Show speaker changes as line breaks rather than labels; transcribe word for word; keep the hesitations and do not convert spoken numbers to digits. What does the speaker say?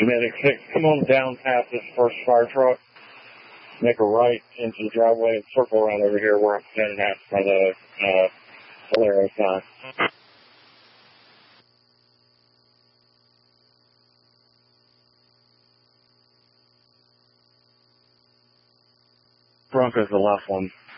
Medic six, come on down past this first fire truck. Make a right into the driveway and circle around over here where I'm standing at by the uh, Valero sign. Bronco's the last one.